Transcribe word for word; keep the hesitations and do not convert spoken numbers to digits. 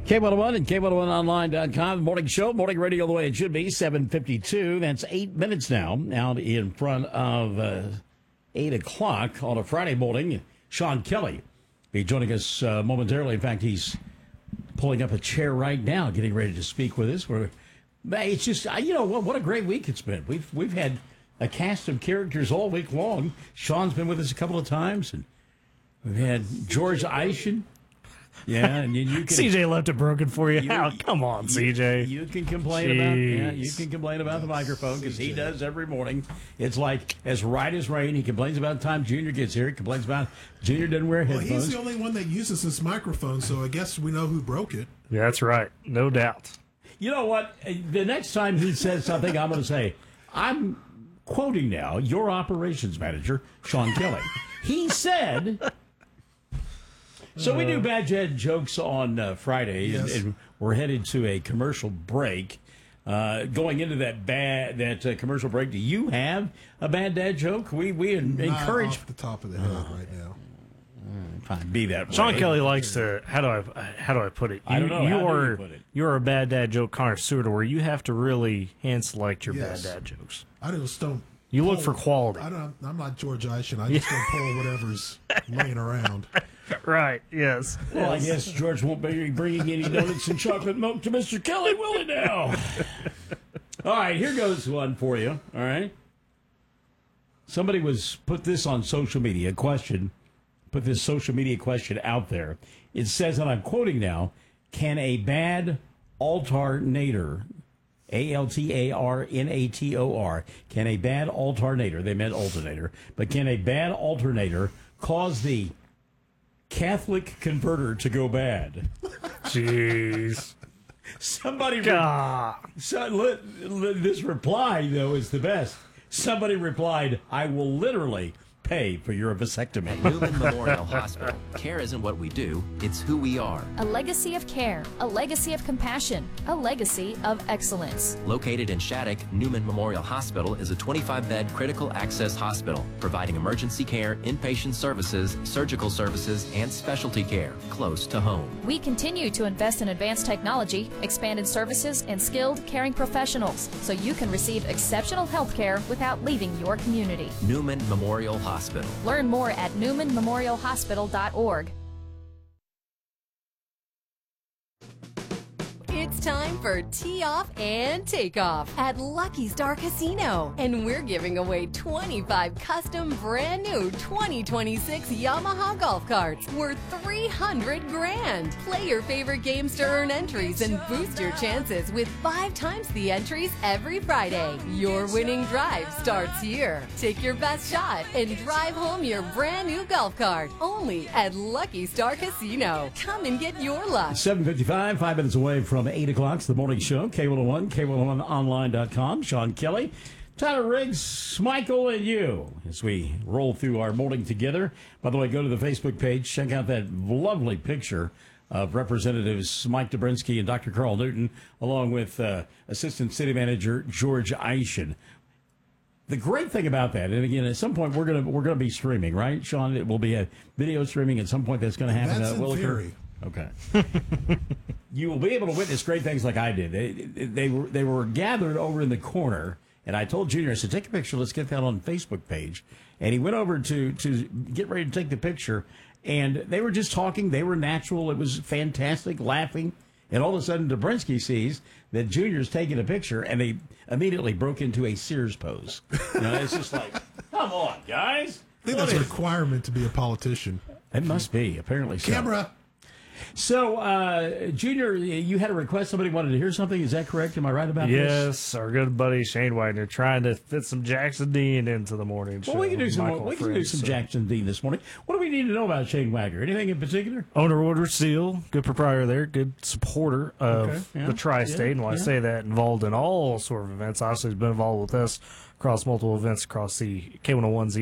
K one oh one and K one oh one online dot com. Morning show, morning radio the way it should be, seven fifty-two. That's eight minutes now, out in front of uh, eight o'clock on a Friday morning. Sean Kelly be joining us uh, momentarily. In fact, he's pulling up a chair right now, getting ready to speak with us. We're, it's just, you know, what, what a great week it's been. We've, we've had a cast of characters all week long. Sean's been with us a couple of times, and we've had George Eischen. Yeah, and you, you can, C J left it broken for you. you Oh, come on, you, C J. You can complain Jeez. about yeah, you can complain about the microphone because he does every morning. It's like as right as rain. He complains about the time Junior gets here. He complains about Junior doesn't wear headphones. Well, he's the only one that uses this microphone, so I guess we know who broke it. Yeah, that's right. No doubt. You know what? The next time he says something, I'm going to say, I'm quoting now your operations manager, Sean Kelly. He said. So we do bad dad jokes on uh, Friday, Yes. and, and we're headed to a commercial break. Uh, going into that bad that uh, commercial break, do you have a bad dad joke? We we en- Not encourage. off the top of the head right now. Fine, be that way. Sean Kelly likes to. How do I? How do I put it? You, I don't know. You How do are you put it? you're a bad dad joke connoisseur, where you have to really hand select your Yes. bad dad jokes. I just don't. You look pull- for quality. I don't. I'm not George Eischen. I just don't pull whatever's laying around. Right. Yes. Well, I guess George won't be bringing any donuts and chocolate milk to Mister Kelly, will he now? All right, here goes one for you. All right. Somebody was put this on social media. Question. Put this social media question out there. It says, and I'm quoting now, can a bad alternator, A L T A R N A T O R, can a bad alternator, they meant alternator, but can a bad alternator cause the Catholic converter to go bad? Jeez. Somebody, re- God. so, li- li- this reply, though, is the best. Somebody replied, I will literally pay for your vasectomy. Newman Memorial Hospital. Care isn't what we do, it's who we are. A legacy of care, a legacy of compassion, a legacy of excellence. Located in Shattuck, Newman Memorial Hospital is a twenty-five bed critical access hospital, providing emergency care, inpatient services, surgical services, and specialty care close to home. We continue to invest in advanced technology, expanded services, and skilled caring professionals so you can receive exceptional health care without leaving your community. Newman Memorial Hospital. Learn more at newman memorial hospital dot org. It's time for Tee Off and Takeoff at Lucky Star Casino. And we're giving away twenty-five custom brand new twenty twenty-six Yamaha golf carts worth three hundred grand. Play your favorite games to earn entries and boost your chances with five times the entries every Friday. Your winning drive starts here. Take your best shot and drive home your brand new golf cart. Only at Lucky Star Casino. Come and get your luck. seven fifty-five, five minutes away from eight o'clock. It's the morning show, K one oh one, K one oh one online dot com. Sean Kelly, Tyler Riggs, Michael, and you as we roll through our morning together. By the way, go to the Facebook page. Check out that lovely picture of Representatives Mike Dobrinsky and Doctor Carl Newton, along with uh, Assistant City Manager George Eischen. The great thing about that, and again, at some point we're gonna we're gonna be streaming, right, Sean? It will be a video streaming at some point. That's going to happen. That's uh, in will theory. occur. Okay. You will be able to witness great things like I did. They, they were they were gathered over in the corner, and I told Junior, I said, take a picture. Let's get that on the Facebook page. And he went over to to get ready to take the picture, and they were just talking. They were natural. It was fantastic, laughing. And all of a sudden, Dobrinsky sees that Junior's taking a picture, and they immediately broke into a Sears pose. You know, it's just like, come on, guys. I think What that's a is- requirement to be a politician. It must be, apparently so. Camera. So, uh, Junior, you had a request. Somebody wanted to hear something. Is that correct? Am I right about this? Yes, our good buddy Shane Wagner trying to fit some Jackson Dean into the morning show. Well, we can do some. Michael We can do Friends, some so. Jackson Dean this morning. What do we need to know about Shane Wagner? Anything in particular? Owner order seal, good proprietor there, good supporter of Okay, yeah, the tri-state. yeah, and when yeah. I say that, involved in all sort of events. Obviously, he's been involved with us across multiple events across the K one oh one Z